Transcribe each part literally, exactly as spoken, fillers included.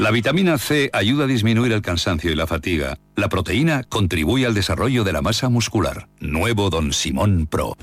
La vitamina C ayuda a disminuir el cansancio y la fatiga. La proteína contribuye al desarrollo de la masa muscular. Nuevo Don Simón Pro.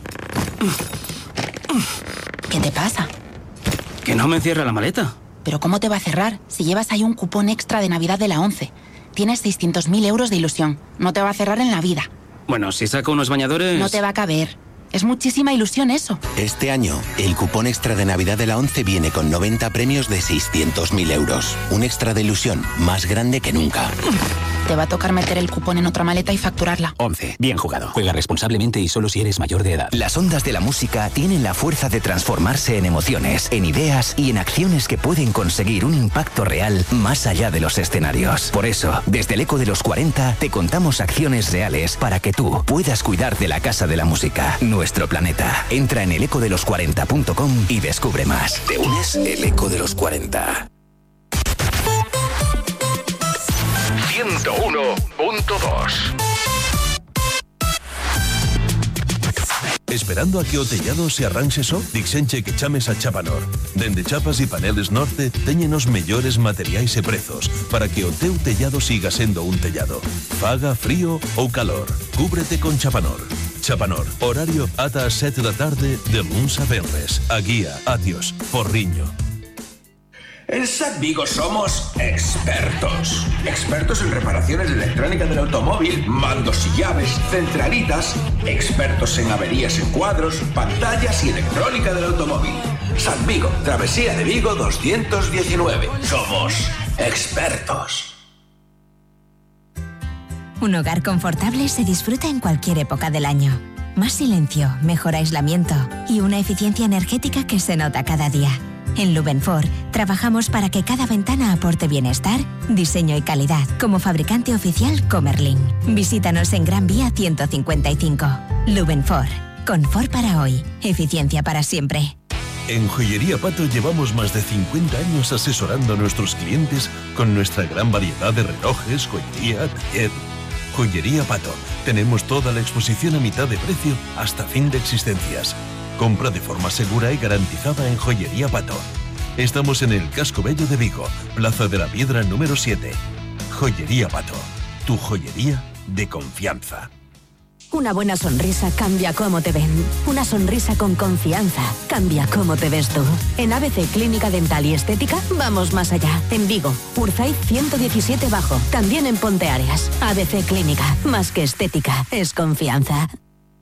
¿Qué te pasa? Que no me cierra la maleta. ¿Pero cómo te va a cerrar? Si llevas ahí un cupón extra de Navidad de la ONCE. Tienes seiscientos mil euros de ilusión. No te va a cerrar en la vida. Bueno, si saco unos bañadores... No te va a caber. Es muchísima ilusión eso. Este año, el cupón extra de Navidad de la ONCE viene con noventa premios de seiscientos mil euros. Un extra de ilusión más grande que nunca. Te va a tocar meter el cupón en otra maleta y facturarla. ONCE. Bien jugado. Juega responsablemente y solo si eres mayor de edad. Las ondas de la música tienen la fuerza de transformarse en emociones, en ideas y en acciones que pueden conseguir un impacto real más allá de los escenarios. Por eso, desde el Eco de los cuarenta, te contamos acciones reales para que tú puedas cuidar de la Casa de la Música, nuestro planeta. Entra en el eco de los cuarenta punto com y descubre más. ¿Te unes? El Eco de los cuarenta. ciento uno punto dos. Esperando a que o tellado se arranxe só? Dixenche que chames a Chapanor. Dende chapas e paneles Norte teñen os mellores materiais e prezos para que o teu tellado siga sendo un tellado. Faga frío ou calor. Cúbrete con Chapanor. Chapanor, horario ata as sete da tarde de luns a venres. A Guía, Atios, Porriño. En S A T Vigo somos expertos. Expertos en reparaciones de electrónica del automóvil, mandos y llaves, centralitas. Expertos en averías en cuadros, pantallas y electrónica del automóvil. S A T Vigo, Travesía de Vigo doscientos diecinueve. Somos expertos. Un hogar confortable se disfruta en cualquier época del año. Más silencio, mejor aislamiento y una eficiencia energética que se nota cada día. En Lubenfor trabajamos para que cada ventana aporte bienestar, diseño y calidad, como fabricante oficial Comerlin. Visítanos en Gran Vía ciento cincuenta y cinco. Lubenfor. Confort para hoy. Eficiencia para siempre. En Joyería Pato llevamos más de cincuenta años asesorando a nuestros clientes con nuestra gran variedad de relojes, joyería, taller. Joyería Pato. Tenemos toda la exposición a mitad de precio hasta fin de existencias. Compra de forma segura y garantizada en Joyería Pato. Estamos en el Casco Bello de Vigo, Plaza de la Piedra número siete. Joyería Pato, tu joyería de confianza. Una buena sonrisa cambia cómo te ven. Una sonrisa con confianza cambia cómo te ves tú. En A B C Clínica Dental y Estética vamos más allá. En Vigo, Urzaiz ciento diecisiete Bajo. También en Ponteareas. A B C Clínica, más que estética, es confianza.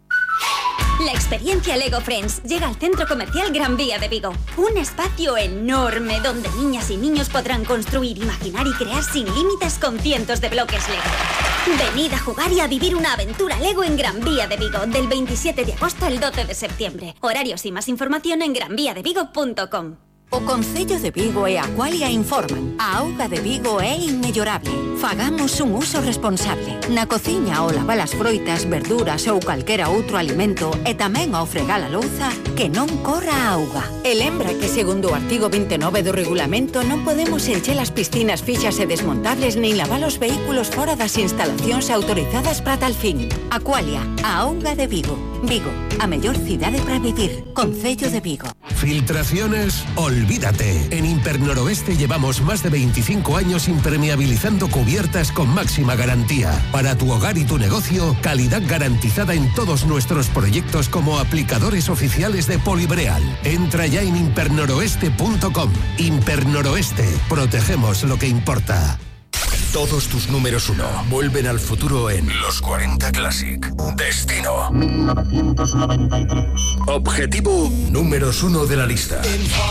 La experiencia Lego Friends llega al Centro Comercial Gran Vía de Vigo. Un espacio enorme donde niñas y niños podrán construir, imaginar y crear sin límites con cientos de bloques Lego. Venid a jugar y a vivir una aventura Lego en Gran Vía de Vigo del veintisiete de agosto al doce de septiembre. Horarios y más información en gran vía de vigo punto com. O Concello de Vigo e Aqualia informan. A auga de Vigo é inmellorable. Fagamos un uso responsable. Na cociña ao lavar as froitas, verduras ou calquera outro alimento e tamén ao fregar a louza, que non corra a auga. E lembra que segundo o artigo veintinueve do regulamento non podemos encher as piscinas fixas e desmontables nin lavar os vehículos fora das instalacións autorizadas para tal fin. Aqualia, a auga de Vigo. Vigo, a mellor cidade para vivir. Concello de Vigo. Filtraciones, olvídate. En Impernoroeste llevamos más de veinticinco años impermeabilizando cubiertas con máxima garantía. Para tu hogar y tu negocio, calidad garantizada en todos nuestros proyectos como aplicadores oficiales de Polibreal. Entra ya en impernoroeste punto com. Impernoroeste. Protegemos lo que importa. Todos tus números uno vuelven al futuro en Los cuarenta Classic. Destino. Objetivo números uno de la lista.